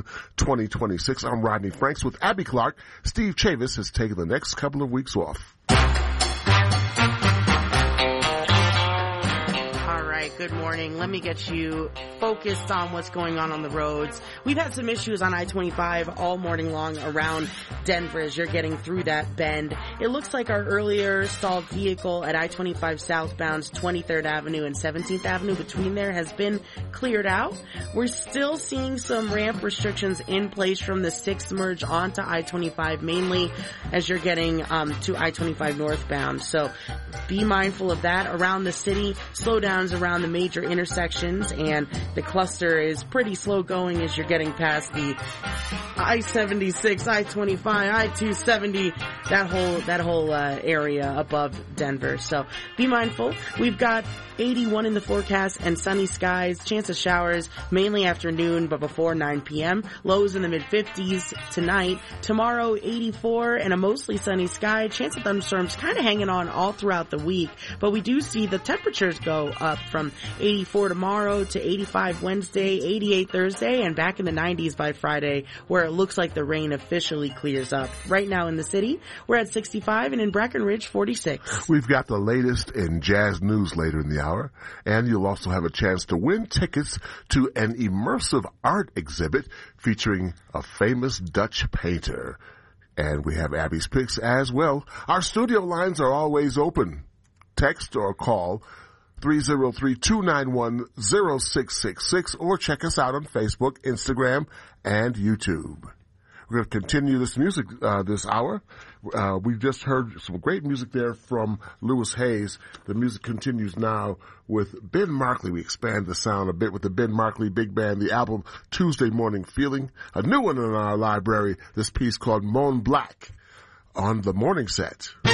2026. I'm Rodney Franks with Abby Clark. Steve Chavis has taken the next couple of weeks off. Good morning. Let me get you focused on what's going on the roads. We've had some issues on I-25 all morning long around Denver as you're getting through that bend. It looks like our earlier stalled vehicle at I-25 southbound 23rd Avenue and 17th Avenue between there has been cleared out. We're still seeing some ramp restrictions in place from the 6th merge onto I-25, mainly as you're getting to I-25 northbound. So be mindful of that. Around the city, slowdowns around the major intersections, and the cluster is pretty slow going as you're getting past the I-76, I-25, I-270, that whole area above Denver. So be mindful. We've got 81 in the forecast and sunny skies, chance of showers mainly afternoon but before 9 p.m. Lows in the mid-50s tonight. Tomorrow 84 and a mostly sunny sky, chance of thunderstorms kind of hanging on all throughout the week, but we do see the temperatures go up from 84 tomorrow to 85 Wednesday, 88 Thursday, and back in the 90s by Friday, where it looks like the rain officially clears up. Right now in the city, we're at 65 and in Breckenridge 46. We've got the latest in jazz news later in the hour, and you'll also have a chance to win tickets to an immersive art exhibit featuring a famous Dutch painter. And we have Abby's picks as well. Our studio lines are always open. Text or call 303-291-0666 or check us out on Facebook, Instagram, and YouTube. We're going to continue this music this hour. We just heard some great music there from Louis Hayes. The music continues now with Ben Markley. We expand the sound a bit with the Ben Markley Big Band, the album Tuesday Morning Feeling. A new one in our library, this piece called Moon Black on the morning set.